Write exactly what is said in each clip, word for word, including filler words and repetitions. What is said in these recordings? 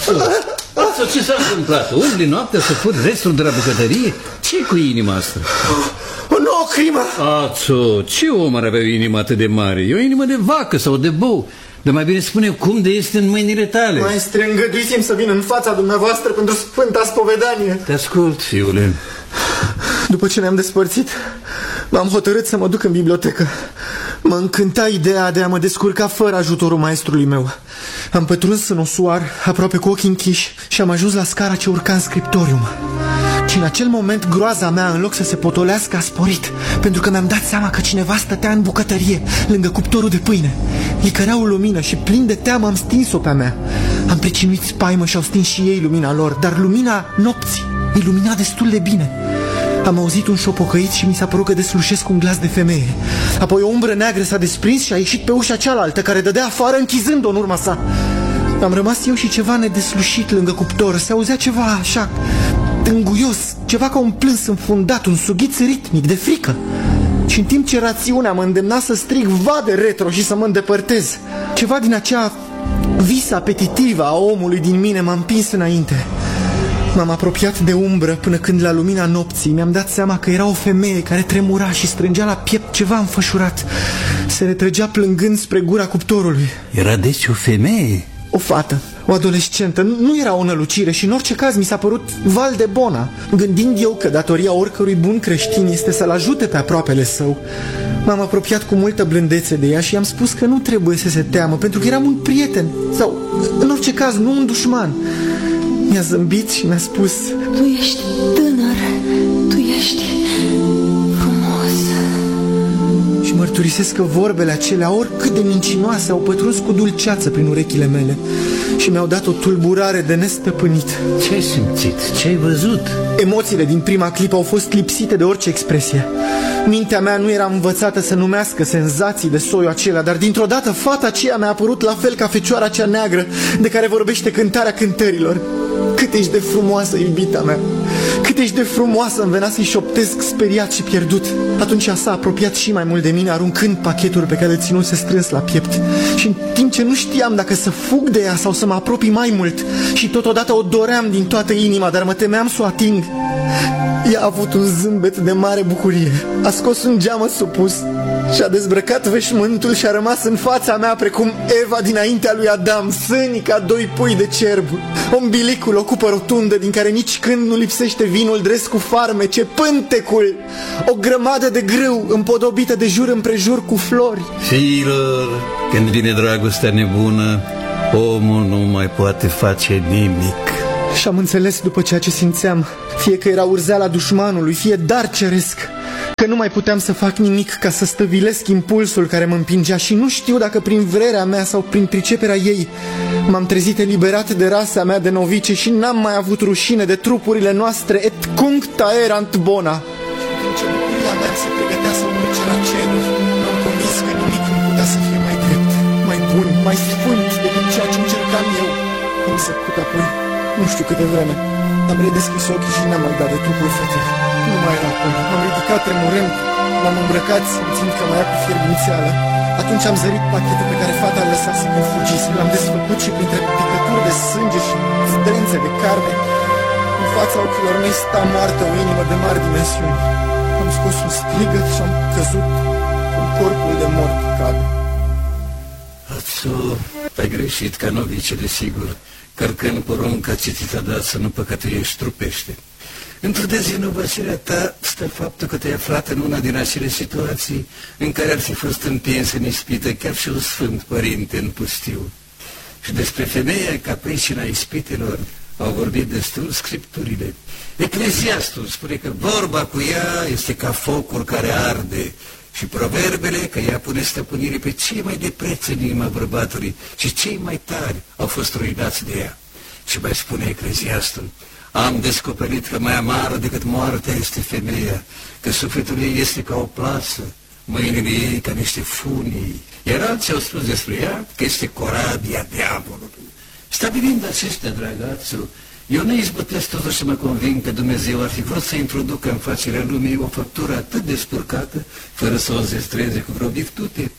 Ațo, ce s-a întâmplat? Umbli noaptea să furi restul de la bucătărie? Ce-i cu inima asta? O nouă crimă! Ațo, ce om ar avea o inimă atât de mare? E o inimă de vacă sau de bou. Dar mai bine spune cum de este în mâinile tale. Maestre, îngăduiți-mi să vin în fața dumneavoastră pentru sfânta spovedanie. Te ascult, fiule. După ce ne-am despărțit, m-am hotărât să mă duc în bibliotecă. Mă încânta ideea de a mă descurca fără ajutorul maestrului meu. Am pătruns în osoar, aproape cu ochii închiși, și am ajuns la scara ce urca în scriptorium. Și în acel moment groaza mea, în loc să se potolească, a sporit, pentru că mi-am dat seama că cineva stătea în bucătărie, lângă cuptorul de pâine. Licărea o lumină și, plin de teamă, am stins-o pe-a mea. Am pricinuit spaimă și au stins și ei lumina lor, dar lumina nopții ilumina destul de bine. Am auzit un șopocăit și mi s-a părut că deslușesc un glas de femeie. Apoi o umbră neagră s-a desprins și a ieșit pe ușa cealaltă, care dădea afară, închizând-o în urma sa. Am rămas eu și ceva nedeslușit lângă cuptor. Se auzea ceva așa tânguios, ceva ca un plâns înfundat, un sughiț ritmic de frică. Și în timp ce rațiunea mă îndemna să strig va de retro și să mă îndepărtez, ceva din acea visă apetitivă a omului din mine m-a împins înainte. M-am apropiat de umbră până când, la lumina nopții, mi-am dat seama că era o femeie care tremura și strângea la piept ceva înfășurat. Se retrăgea plângând spre gura cuptorului. Era deci o femeie? O fată, o adolescentă. Nu era o nălucire și în orice caz mi s-a părut Valdebona. Gândind eu că datoria oricărui bun creștin este să-l ajute pe aproapele său, m-am apropiat cu multă blândețe de ea și i-am spus că nu trebuie să se teamă, pentru că eram un prieten, sau în orice caz nu un dușman. Mi-a zâmbit și mi-a spus: tu ești tânăr, tu ești frumos. Și mărturisesc că vorbele acelea, oricât de mincinoase, au pătruns cu dulceață prin urechile mele și mi-au dat o tulburare de nestăpânit. Ce ai simțit? Ce ai văzut? Emoțiile din prima clipă au fost lipsite de orice expresie. Mintea mea nu era învățată să numească senzații de soiul acela, dar dintr-o dată fata aceea mi-a apărut la fel ca fecioara cea neagră de care vorbește cântarea cântărilor. Cât ești de frumoasă, iubita mea! Cât ești de frumoasă, îmi venea să-i șoptesc speriat și pierdut. Atunci ea s-a apropiat și mai mult de mine, aruncând pachetul pe care îl ținuse strâns la piept. Și în timp ce nu știam dacă să fug de ea sau să mă apropii mai mult, și totodată o doream din toată inima, dar mă temeam să o ating, ea a avut un zâmbet de mare bucurie. A scos un geamă supus și a dezbrăcat veșmântul și a rămas în fața mea precum Eva dinaintea lui Adam, sânii ca doi pui de cerb. Ombilicul, o cupă rotundă din care nici când nu lipsește vinul dres cu farmece, pântecul, o grămadă de grâu împodobită de jur împrejur cu flori. Fiilor, când vine dragostea nebună, omul nu mai poate face nimic. Și am înțeles după ceea ce simțeam, fie că era urzeala dușmanului, fie dar ceresc, că nu mai puteam să fac nimic ca să stăvilesc impulsul care mă împingea și nu știu dacă prin vrerea mea sau prin priceperea ei m-am trezit eliberat de rasa mea de novice și n-am mai avut rușine de trupurile noastre, et cuncta erant bona. În ce bucuria mea se pregătea să urce la ceruri, m-am convins că nimic nu putea să fie mai drept, mai bun, mai sfânt decât ceea ce încercam eu. Am săcut apoi, nu știu câte vreme, am redeschis ochii și n-am mai dat de trupul fetei. Nu mai era acolo. M-am ridicat tremurând, m-am îmbrăcat simțind că mai ia cu fierbințeală. Atunci am zărit pachetul pe care fata îl lăsase când fugise. L-am desfăcut și printre picături de sânge și zdrențe de carne, în fața ochilor mei sta moartă o inimă de mari dimensiuni. Am scos un strigăt și am căzut cu corpul de mort cade. Ațu, ai greșit ca novice, desigur, cărcând porunca ce ți s-a dat să nu păcătuiești trupește. Într-o dezinovăcirea ta stă faptul că te-ai aflat în una din acele situații în care ar fi fost împins în ispită chiar și un sfânt părinte în pustiu. Și despre femeia ca pricina ispitelor au vorbit destul scripturile. Ecleziastul spune că vorba cu ea este ca focul care arde și proverbele că ea pune stăpânire pe cei mai de preț în inima bărbatului și cei mai tari au fost ruinați de ea. Și mai spune Ecleziastul: am descoperit că mai amară decât moartea este femeia, că sufletul ei este ca o plasă, mâinile ei ca niște funii, iar alții au spus despre ea că este corabia diavolului. Stabilind acestea, dragațul, eu ne izbătesc totuși să mă conving că Dumnezeu ar fi vrut să introducă în facerea lumii o făptură atât de spurcată, fără să o zestreze cu vreo virtute,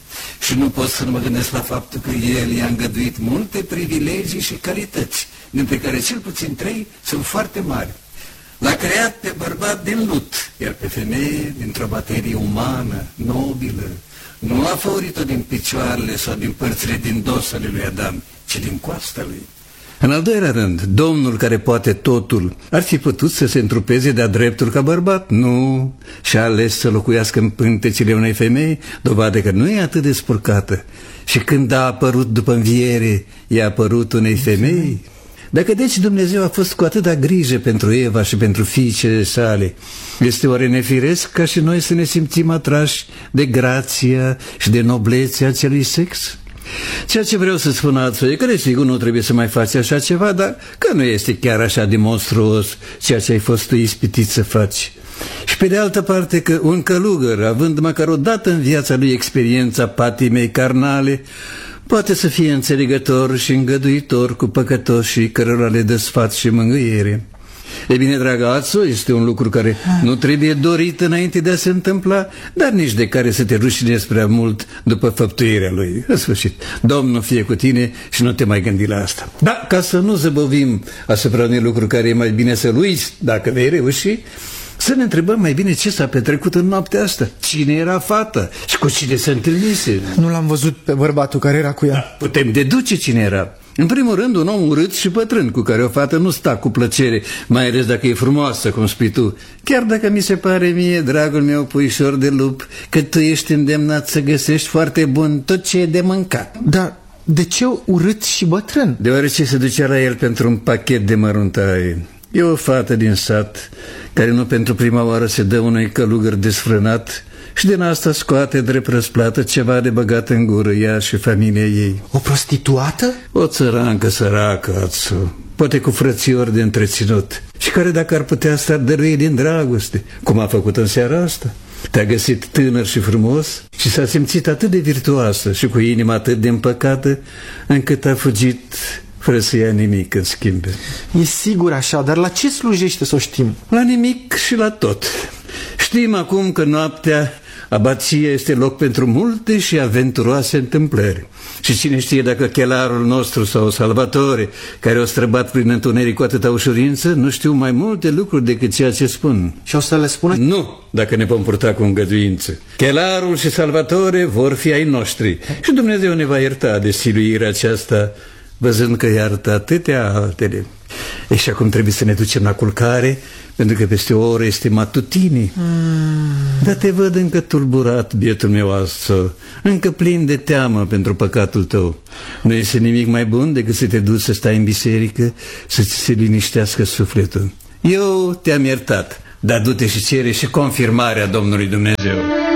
Și nu pot să nu mă gândesc la faptul că el i-a îngăduit multe privilegii și calități, dintre care cel puțin trei sunt foarte mari. L-a creat pe bărbat din lut, iar pe femeie dintr-o materie umană, nobilă. Nu a făurit-o din picioarele sau din părțile din dos ale lui Adam, ci din coasta lui. În al doilea rând, Domnul care poate totul ar fi putut să se întrupeze de-a dreptul ca bărbat? Nu, și-a ales să locuiască în pântecele unei femei, dovadă că nu e atât de spurcată. Și când a apărut după înviere, i-a apărut unei femei. Dacă deci Dumnezeu a fost cu atâta grijă pentru Eva și pentru fiicele sale, este oare nefiresc ca și noi să ne simțim atrași de grația și de noblețea acelui sex? Ceea ce vreau să spun altfel e că, desigur, nu trebuie să mai faci așa ceva, dar că nu este chiar așa de monstruos ceea ce ai fost tu ispitit să faci. Și pe de altă parte că un călugăr, având măcar o dată în viața lui experiența patimei carnale, poate să fie înțelegător și îngăduitor cu păcătoșii cărora le dă sfat și mângâiere. E bine, dragă Ațo, este un lucru care nu trebuie dorit înainte de a se întâmpla, dar nici de care să te rușinezi prea mult după făptuirea lui. În sfârșit, Domnul fie cu tine și nu te mai gândi la asta. Da, ca să nu zăbovim asupra unui lucru care e mai bine să-l uiți, dacă vei reuși, să ne întrebăm mai bine ce s-a petrecut în noaptea asta. Cine era fata și cu cine se întâlnise? Nu l-am văzut pe bărbatul care era cu ea. Da, putem deduce cine era. În primul rând, un om urât și bătrân, cu care o fată nu sta cu plăcere, mai ales dacă e frumoasă, cum spui tu. Chiar dacă mi se pare mie, dragul meu puișor de lup, că tu ești îndemnat să găsești foarte bun tot ce e de mâncat. Dar de ce urât și bătrân? Deoarece se ducea la el pentru un pachet de măruntaie. E o fată din sat, care nu pentru prima oară se dă unui călugăr desfrânat și din asta scoate drept răsplată ceva de băgat în gură ea și familia ei. O prostituată? O țărancă săracă, Atsu, poate cu frățiori de întreținut, și care dacă ar putea să dăruie din dragoste, cum a făcut în seara asta. Te-a găsit tânăr și frumos și s-a simțit atât de virtuoasă și cu inima atât de împăcată, încât a fugit fără să ia nimic în schimb. E sigur așa, dar la ce slujește să o știm? La nimic și la tot. Știm acum că noaptea abația este loc pentru multe și aventuroase întâmplări. Și cine știe dacă chelarul nostru sau Salvatore, care o străbat prin întuneric cu atâta ușurință, nu știu mai multe lucruri decât ceea ce spun. Și o să le spună? Nu, dacă ne vom purta cu îngăduință. Chelarul și Salvatore vor fi ai noștri și Dumnezeu ne va ierta de siluirea aceasta, văzând că iartă atâtea altele. E, și acum trebuie să ne ducem la culcare, pentru că peste o oră este matutinii. Mm. Dar te văd încă tulburat, bietul meu Ațo, încă plin de teamă pentru păcatul tău. Nu este nimic mai bun decât să te duci să stai în biserică, să ți se liniștească sufletul. Eu te-am iertat, dar du-te și cere și confirmarea Domnului Dumnezeu.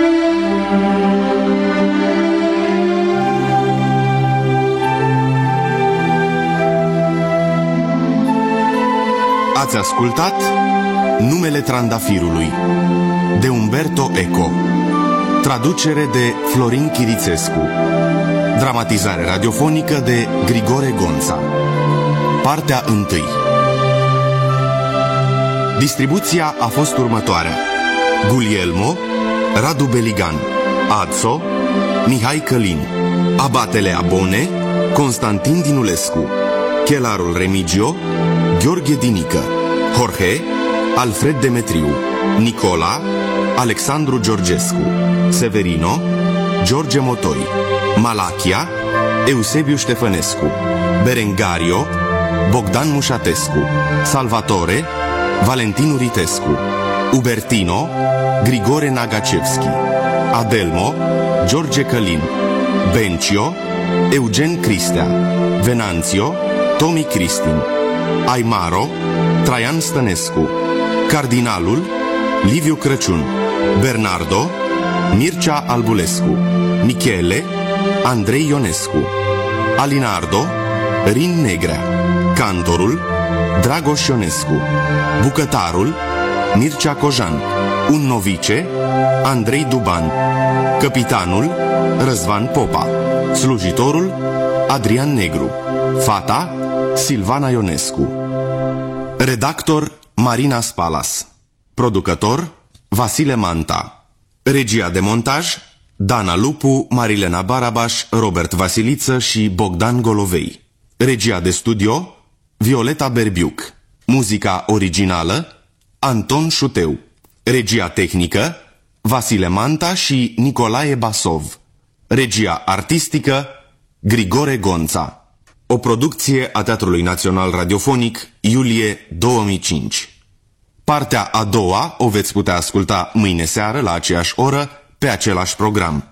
Ați ascultat Numele Trandafirului de Umberto Eco, traducere de Florin Chirițescu, dramatizare radiofonică de Grigore Gonța. Partea întâi. Distribuția a fost următoarea: Guglielmo, Radu Beligan, Ațo, Mihai Călin, Abatele Abone, Constantin Dinulescu, Chelarul Remigio, Gheorghe Dinică, Jorge, Alfred Demetriu, Nicola, Alexandru Georgescu, Severino, George Motoi, Malachia, Eusebiu Ștefănescu, Berengario, Bogdan Mușatescu, Salvatore, Valentin Uritescu, Ubertino, Grigore Nagacevski, Adelmo, George Călin, Bencio, Eugen Cristea, Venanțio, Tomi Cristin, Aimaro, Traian Stănescu, Cardinalul, Liviu Crăciun, Bernardo, Mircea Albulescu, Michele, Andrei Ionescu, Alinardo, Rin Negrea, Cantorul, Dragoș Ionescu, Bucătarul, Mircea Cojan, un novice, Andrei Duban, Capitanul, Răzvan Popa, Slujitorul, Adrian Negru, Fata, Silvana Ionescu. Redactor, Marina Spalas. Producător, Vasile Manta. Regia de montaj, Dana Lupu, Marilena Barabaș, Robert Vasiliță și Bogdan Golovei. Regia de studio, Violeta Berbiuc. Muzica originală, Anton Șuteu. Regia tehnică, Vasile Manta și Nicolae Basov. Regia artistică, Grigore Gonța. O producție a Teatrului Național Radiofonic, iulie două mii cinci. Partea a doua o veți putea asculta mâine seară la aceeași oră pe același program.